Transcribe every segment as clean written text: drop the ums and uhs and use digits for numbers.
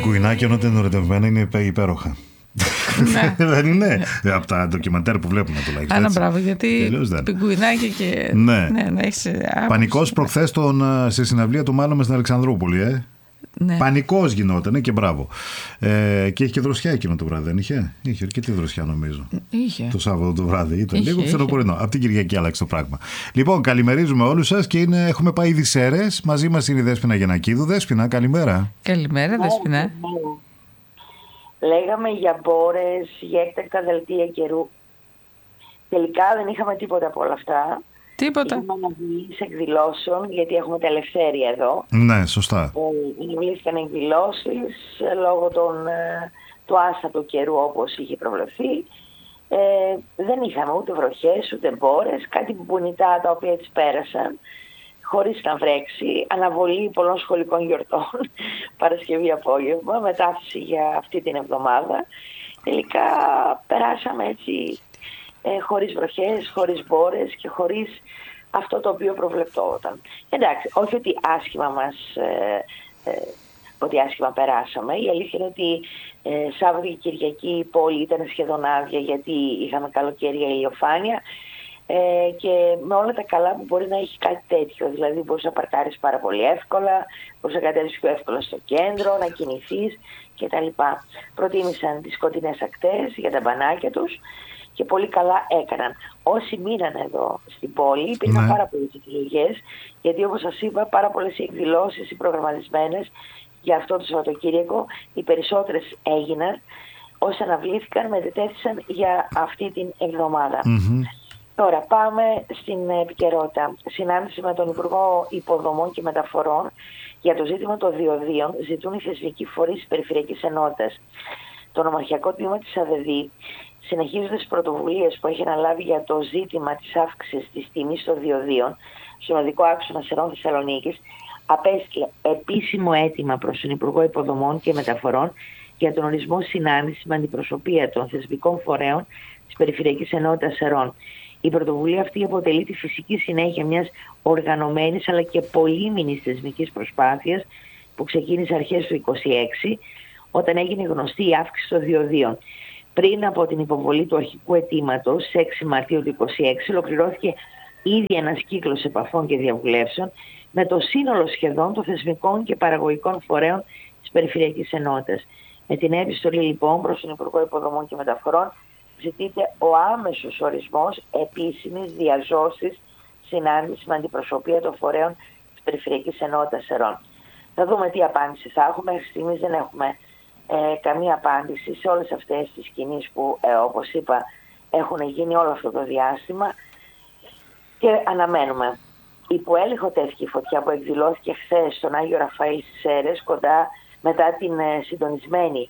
πιγκουινάκια όταν είναι ερωτευμένα είναι υπέροχα. Δεν είναι από τα ντοκιμαντέρ που βλέπουμε τουλάχιστον. Άρα μπράβο, γιατί πιγκουινάκια και. Ναι. Πανικός προχθές στη συναυλία του Μάλλον στην Αλεξανδρούπολη. Ναι. Πανικός γινότανε και μπράβο. Και είχε και δροσιά εκείνο το βράδυ, δεν είχε? Είχε αρκετή δροσιά νομίζω. Είχε. Το Σάββατο το βράδυ. Ήταν λίγο φθινοπορεινό. Από την Κυριακή άλλαξε το πράγμα. Λοιπόν, καλημερίζουμε όλους σας και έχουμε πάει ήδη Σέρρες. Μαζί μας είναι η Δέσποινα Γεννακίδου. Δέσποινα, καλημέρα. Καλημέρα, Δέσποινα. Λέγαμε για μπόρες, για έκτακτα δελτία καιρού. Τελικά δεν είχαμε τίποτα από όλα αυτά. Τίποτα. Είχαμε αναβλήσεις εκδηλώσεων, γιατί έχουμε τα ελευθέρια εδώ. Ναι, σωστά. Αναβλήθηκαν εκδηλώσεις λόγω του άστατου καιρού όπως είχε προβλεφθεί. Δεν είχαμε ούτε βροχές, ούτε μπόρες, κάτι πουνητά τα οποία τις πέρασαν χωρίς να βρέξει, αναβολή πολλών σχολικών γιορτών, Παρασκευή απόγευμα, μετάθεση για αυτή την εβδομάδα. Τελικά περάσαμε έτσι χωρίς βροχές, χωρίς μπόρες και χωρίς αυτό το οποίο προβλεπτόταν. Εντάξει, όχι ότι άσχημα περάσαμε. Η αλήθεια είναι ότι Σάββατο και Κυριακή η πόλη ήταν σχεδόν άδεια, γιατί είχαμε καλοκαιρία ηλιοφάνεια. Και με όλα τα καλά που μπορεί να έχει κάτι τέτοιο. Δηλαδή μπορείς να παρκάρεις πάρα πολύ εύκολα, μπορείς να κατέβεις πιο εύκολα στο κέντρο, να κινηθείς κτλ. Προτίμησαν τις σκοτεινές ακτές για τα μπανάκια τους και πολύ καλά έκαναν. Όσοι μείναν εδώ στην πόλη υπήρχαν πάρα πολλές επιλογές, γιατί όπως σας είπα πάρα πολλές εκδηλώσεις οι προγραμματισμένες για αυτό το Σαββατοκύριακο, οι περισσότερες έγιναν. Όσοι αναβλήθηκαν μετετέθησαν για αυτή την εβδομάδα. Τώρα πάμε στην επικαιρότητα. Συνάντηση με τον Υπουργό Υποδομών και Μεταφορών για το ζήτημα των διοδίων. Ζητούν οι θεσμικοί φορείς της Περιφερειακής Ενότητας. Το νομαρχιακό τμήμα της ΑΔΔ, συνεχίζοντας τις πρωτοβουλίες που έχει αναλάβει για το ζήτημα της αύξησης της τιμής των διοδίων στον οδικό άξονα Σερών Θεσσαλονίκης, απέστειλε επίσημο αίτημα προς τον Υπουργό Υποδομών και Μεταφορών για τον ορισμό συνάντηση με αντιπροσωπεία των θεσμικών φορέων της Περιφερειακής Ενότητας Σερών. Η πρωτοβουλία αυτή αποτελεί τη φυσική συνέχεια μιας οργανωμένης αλλά και πολύμηνης θεσμικής προσπάθειας που ξεκίνησε αρχές του 2026, όταν έγινε γνωστή η αύξηση των διοδίων. Πριν από την υποβολή του αρχικού αιτήματος, 6 Μαρτίου του 2026, ολοκληρώθηκε ήδη ένας κύκλος επαφών και διαβουλεύσεων με το σύνολο σχεδόν των θεσμικών και παραγωγικών φορέων της Περιφερειακής Ενότητας. Με την επιστολή λοιπόν προς τον Υπουργό Υποδομών και Μεταφορών, ζητείται ο άμεσος ορισμός επίσημης διαζώσης συνάντησης με αντιπροσωπεία των φορέων της Περιφερειακής Ενότητας Σερών. Θα δούμε τι απάντηση θα έχουμε. Μέχρι στιγμής δεν έχουμε καμία απάντηση σε όλες αυτές τις κινήσεις που όπως είπα έχουν γίνει όλο αυτό το διάστημα και αναμένουμε. Υπό έλεγχο τέθηκε η φωτιά που εκδηλώθηκε χθες στον Άγιο Ραφαήλ στις Σέρρες, κοντά μετά την συντονισμένη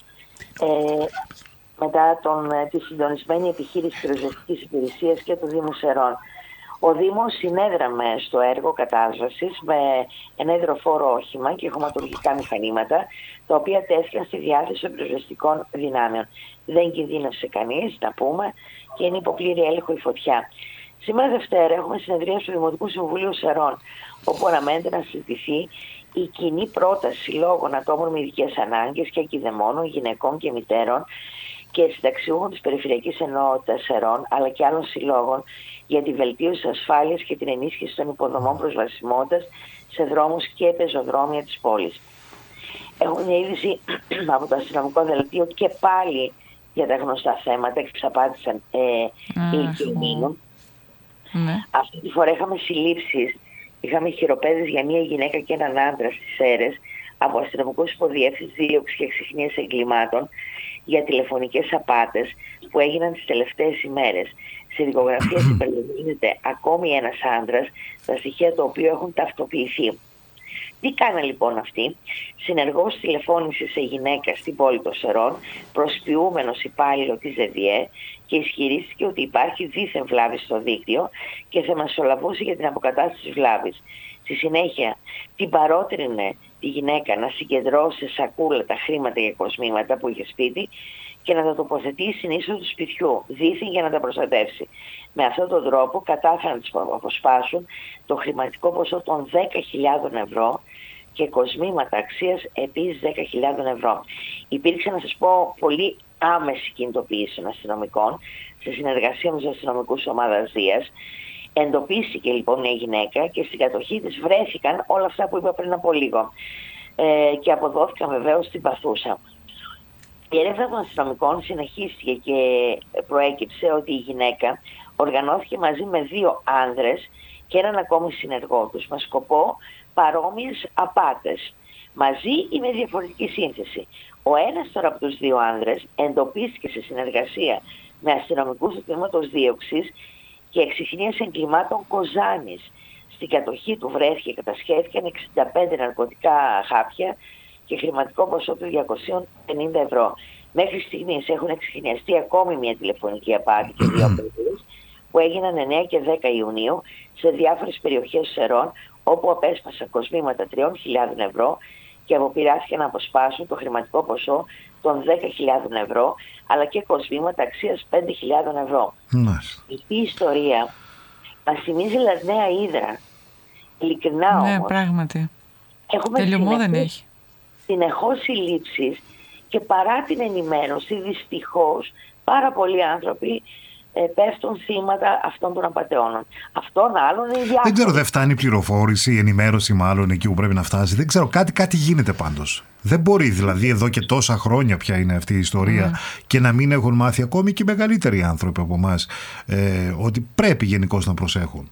τη συντονισμένη επιχείρηση πυροσβεστικής υπηρεσίας και του Δήμου Σερών. Ο Δήμος συνέδραμε στο έργο κατάσβεσης με ένα υδροφόρο όχημα και χωματουργικά μηχανήματα, τα οποία τέθηκαν στη διάθεση των πυροσβεστικών δυνάμεων. Δεν κινδύνευσε κανείς, να πούμε, και είναι υπό πλήρη έλεγχο η φωτιά. Σήμερα Δευτέρα έχουμε συνεδρία του Δημοτικού Συμβουλίου Σερών, όπου αναμένεται να συζητηθεί η κοινή πρόταση συλλόγων ατόμων με ειδικές ανάγκες και κηδεμόνων, γυναικών και μητέρων και συνταξιούχων της Περιφερειακής Ενότητας Σερών, αλλά και άλλων συλλόγων, για τη βελτίωση της ασφάλειας και την ενίσχυση των υποδομών προσβασιμότητας σε δρόμους και πεζοδρόμια της πόλης. Έχουμε μια είδηση από το αστυνομικό δελτίο και πάλι για τα γνωστά θέματα, εξαπάτησαν ηλικιωμένων. Αυτή τη φορά είχαμε συλλήψεις, είχαμε χειροπέδες για μια γυναίκα και έναν άντρα στις Σέρρες από αστυνομικούς υποδιεύσεις δίωξης και εξιχνίας εγκλημάτων για τηλεφωνικές απάτες που έγιναν τις τελευταίες ημέρες. Σε δικογραφία συμπεριλαμβάνεται ακόμη ένας άντρας, τα στοιχεία του οποίου έχουν ταυτοποιηθεί. Τι κάνει λοιπόν αυτή? Συνεργός τηλεφώνησε σε γυναίκα στην πόλη των Σερών, προσποιούμενος υπάλληλο της ΔΔΕ, και ισχυρίστηκε ότι υπάρχει δίθεν βλάβη στο δίκτυο και θα μεσολαβούσε για την αποκατάσταση της βλάβης. Στη συνέχεια την παρότρινε τη γυναίκα να συγκεντρώσει σε σακούλα τα χρήματα για κοσμήματα που είχε σπίτι και να τα τοποθετήσει στην είσοδο του σπιτιού, δίθεν για να τα προστατεύσει. Με αυτόν τον τρόπο κατάφεραν να τις αποσπάσουν το χρηματικό ποσό των 10.000 ευρώ, και κοσμήματα αξίας επίσης 10.000 ευρώ. Υπήρξε, να σας πω, πολύ άμεση κινητοποίηση των αστυνομικών σε συνεργασία με τους αστυνομικούς ομάδας Δίας. Εντοπίστηκε λοιπόν μια γυναίκα και στην κατοχή της βρέθηκαν όλα αυτά που είπα πριν από λίγο και αποδόθηκαν βεβαίως στην παθούσα. Η έρευνα των αστυνομικών συνεχίστηκε και προέκυψε ότι η γυναίκα οργανώθηκε μαζί με 2 άνδρες και έναν ακόμη συνεργό τους με σκοπό παρόμοιες απάτες, μαζί ή με διαφορετική σύνθεση. Ο ένας τώρα από τους 2 άνδρες εντοπίστηκε σε συνεργασία με αστυνομικούς του τμήματος δίωξης και εξιχνίαση εγκλημάτων Κοζάνης. Στην κατοχή του βρέθηκε και κατασχέθηκαν 65 ναρκωτικά χάπια και χρηματικό ποσό του 250 ευρώ. Μέχρι στιγμής έχουν εξιχνιαστεί ακόμη μια τηλεφωνική απάτη και 2 απειλές που έγιναν 9 και 10 Ιουνίου σε διάφορες περιοχές Σερών, όπου απέσπασαν κοσμήματα 3.000 ευρώ και αποπειράθηκαν να αποσπάσουν το χρηματικό ποσό των 10.000 ευρώ, αλλά και κοσμήματα αξίας 5.000 ευρώ. Η ιστορία μας θυμίζει Νέα Ύδρα. Ειλικρινά όμως. Ναι, πράγματι. Έχουμε δεν έχει. Συνεχώς συλλήψεις και παρά την ενημέρωση, δυστυχώς, πάρα πολλοί άνθρωποι πέφτουν θύματα αυτών των απατεώνων. Αυτόν άλλον είναι διάφορο. Δεν ξέρω, δεν φτάνει η πληροφόρηση, η ενημέρωση μάλλον εκεί που πρέπει να φτάσει. Δεν ξέρω, κάτι γίνεται πάντως. Δεν μπορεί δηλαδή εδώ και τόσα χρόνια πια είναι αυτή η ιστορία και να μην έχουν μάθει ακόμη και οι μεγαλύτεροι άνθρωποι από εμάς ότι πρέπει γενικώς να προσέχουν.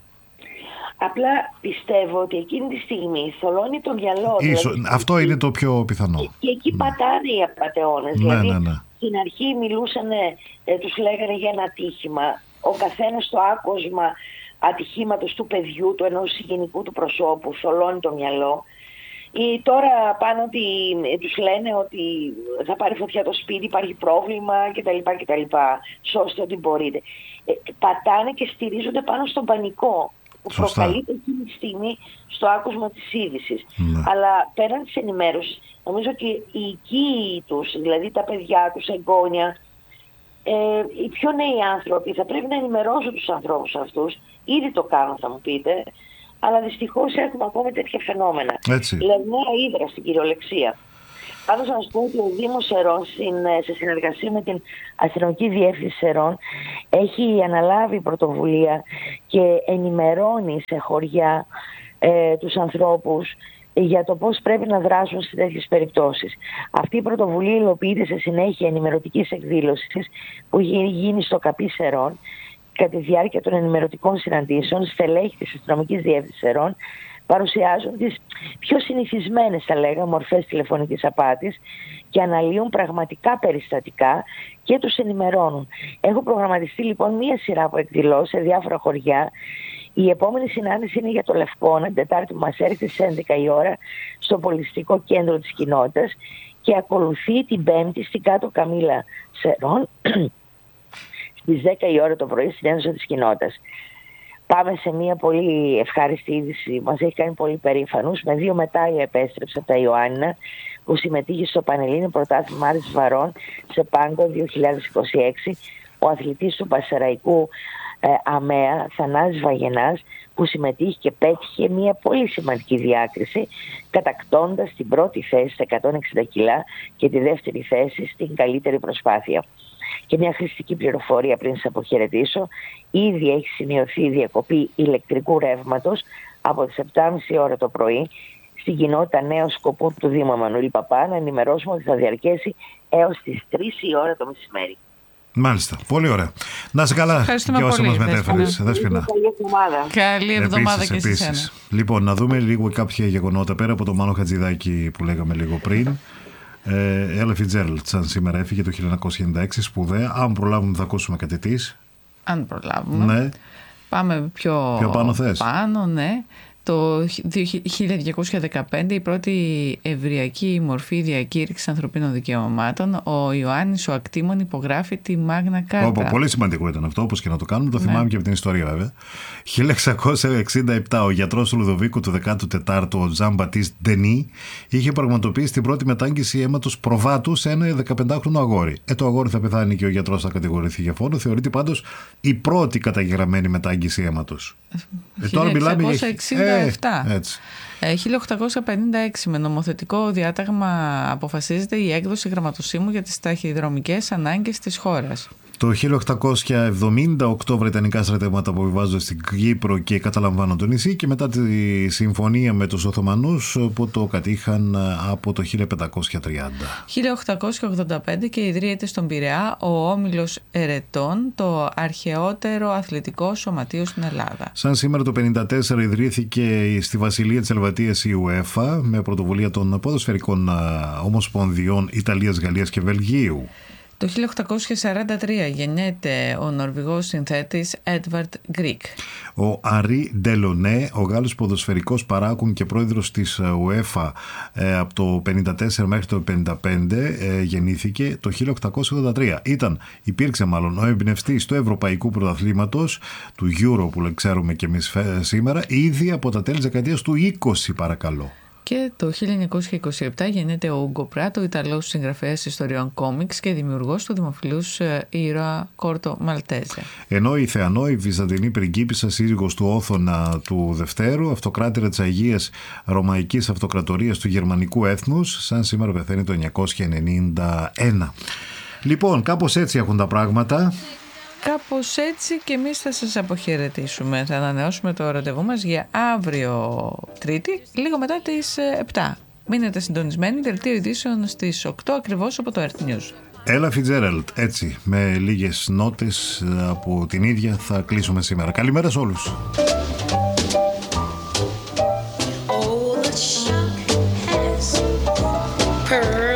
Απλά πιστεύω ότι εκείνη τη στιγμή θολώνει το μυαλό. Δηλαδή, αυτό είναι το πιο πιθανό. Και εκεί πατάνε οι απατεώνες. Ναι. Στην αρχή μιλούσαν, τους λέγανε για ένα ατύχημα. Ο καθένας στο άκουσμα ατυχήματος του παιδιού, του ενός γενικού του προσώπου, θολώνει το μυαλό. Τώρα πάνω ότι τους λένε ότι θα πάρει φωτιά το σπίτι, υπάρχει πρόβλημα κτλ. Σώστε ό,τι μπορείτε. Πατάνε και στηρίζονται πάνω στον πανικό που προκαλείται εκείνη τη στιγμή στο άκουσμα της είδησης. Αλλά πέραν της ενημέρωσης, νομίζω και οι οικοί τους, δηλαδή τα παιδιά τους, εγγόνια, οι πιο νέοι άνθρωποι θα πρέπει να ενημερώσουν τους ανθρώπους αυτούς. Ήδη το κάνουν, θα μου πείτε, αλλά δυστυχώς έχουμε ακόμη τέτοια φαινόμενα. Δηλαδή Νέα Ύδρα στην κυριολεξία. Πάντως να σας πω ότι ο Δήμος Σερών σε συνεργασία με την Αστυνομική Διεύθυνση Σερών έχει αναλάβει πρωτοβουλία και ενημερώνει σε χωριά τους ανθρώπους για το πώς πρέπει να δράσουν σε τέτοιες περιπτώσεις. Αυτή η πρωτοβουλία υλοποιείται σε συνέχεια ενημερωτικής εκδήλωσης που γίνει στο ΚΑΠΗ Σερών κατά τη διάρκεια των ενημερωτικών συναντήσεων. Στελέχη της Αστυνομικής Διεύθυνσης Σερών παρουσιάζουν τις πιο συνηθισμένες, θα λέγαμε, μορφές τηλεφωνικής απάτης και αναλύουν πραγματικά περιστατικά και τους ενημερώνουν. Έχω προγραμματιστεί λοιπόν μία σειρά από εκδηλώσεις σε διάφορα χωριά. Η επόμενη συνάντηση είναι για το Λευκώνα, την Τετάρτη που μας έρχεται στις 11 η ώρα στο Πολιτιστικό Κέντρο της Κοινότητας και ακολουθεί την Πέμπτη στην Κάτω Καμήλα Σερών στις 10 η ώρα το πρωί στην Αίθουσα της Κοινότητας. Πάμε σε μια πολύ ευχάριστη είδηση, μας έχει κάνει πολύ περήφανους. Με 2 μετάλλια επέστρεψε από τα Ιωάννινα που συμμετείχε στο Πανελλήνιο Πρωτάθλημα Άρης Βαρών σε Πάγκο 2026, ο αθλητής του Πασεραϊκού ΑΜΕΑ, Θανάσης Βαγενάς, που συμμετείχε και πέτυχε μια πολύ σημαντική διάκριση, κατακτώντας την πρώτη θέση στα 160 κιλά και τη δεύτερη θέση στην καλύτερη προσπάθεια. Και μια χρηστική πληροφορία πριν σας αποχαιρετήσω: ήδη έχει σημειωθεί η διακοπή ηλεκτρικού ρεύματος από τις 7.30 ώρα το πρωί στην κοινότητα Νέο Σκοπού του Δήμου Εμμανουήλ Παπά. Να ενημερώσουμε ότι θα διαρκέσει έως τις 3 η ώρα το μεσημέρι. Μάλιστα. Πολύ ωραία. Να είσαι καλά και όσο μας μετέφερες, Δέσποινα. Καλή εβδομάδα και σε εσένα. Λοιπόν, να δούμε λίγο κάποια γεγονότα πέρα από το Μάνο Χατζηδάκη που λέγαμε λίγο πριν. Ella Fitzgerald σαν σήμερα έφυγε το 1996, σπουδαία. Αν προλάβουμε θα ακούσουμε κάτι της. Αν προλάβουμε. Ναι. Πάμε πιο πάνω θες. Πάνω, ναι. Το 1215 η πρώτη ευριακή μορφή διακήρυξης ανθρωπίνων δικαιωμάτων, ο Ιωάννης ο Ακτήμων υπογράφει τη Μάγνα Κάρτα. Πολύ σημαντικό ήταν αυτό, όπως και να το κάνουμε, το θυμάμαι και από την ιστορία βέβαια. 1667 ο γιατρός του Λουδοβίκου του 14ου, ο Τζαν Μπατίστ Ντενί, είχε πραγματοποιήσει την πρώτη μετάγγιση αίματος προβάτου σε ένα 15χρονο αγόρι. Το αγόρι θα πεθάνει και ο γιατρός θα κατηγορηθεί για φόνο. Θεωρείται πάντως η πρώτη καταγεγραμμένη μετάγγιση αίματος. Τώρα μιλάμε για Έτσι. 1856 με νομοθετικό διάταγμα αποφασίζεται η έκδοση γραμματοσύμου για τις ταχυδρομικές ανάγκες της χώρας. Το 1878 βρετανικά στρατεύματα αποβιβάζονται στην Κύπρο και καταλαμβάνουν το νησί, και μετά τη συμφωνία με τους Οθωμανούς που το κατήχαν από το 1530. 1885 και ιδρύεται στον Πειραιά ο Όμιλος Ερετών, το αρχαιότερο αθλητικό σωματείο στην Ελλάδα. Σαν σήμερα το 1954 ιδρύθηκε στη Βασιλεία της Ελβατίας η UEFA με πρωτοβουλία των ποδοσφαιρικών ομοσπονδιών Ιταλίας, Γαλλίας και Βελγίου. Το 1843 γεννιέται ο Νορβηγός συνθέτης Έντβαρντ Γκρικ. Ο Αρί Ντελονέ, ο Γάλλος ποδοσφαιρικός παράγων και πρόεδρος της UEFA από το 1954 μέχρι το 1955, γεννήθηκε το 1883. Υπήρξε ο εμπνευστής του Ευρωπαϊκού Πρωταθλήματος, του Euro που ξέρουμε και εμείς σήμερα, ήδη από τα τέλη της δεκαετίας του 20, παρακαλώ. Και το 1927 γεννιέται ο Ούγκο Πράτο, ο Ιταλός συγγραφέας ιστοριών κόμιξ και δημιουργός του δημοφιλούς ήρωα Κόρτο Μαλτέζε. Ενώ η Θεανό, η βυζαντινή πριγκίπισσα, σύζυγος του Όθωνα του Δευτέρου, αυτοκράτηρα της Αγίας Ρωμαϊκής Αυτοκρατορίας του Γερμανικού έθνους, σαν σήμερα πεθαίνει το 1991. Λοιπόν, κάπως έτσι έχουν τα πράγματα. Κάπως έτσι, και εμείς θα σας αποχαιρετήσουμε. Θα ανανεώσουμε το ραντεβού μας για αύριο Τρίτη, λίγο μετά τις 7. Μείνετε συντονισμένοι, δελτίο ειδήσεων στις 8 ακριβώς από το Earth News. Έλα Φιτζέραλντ, έτσι, με λίγες νότες από την ίδια θα κλείσουμε σήμερα. Καλημέρα σε όλους. Oh, the shock has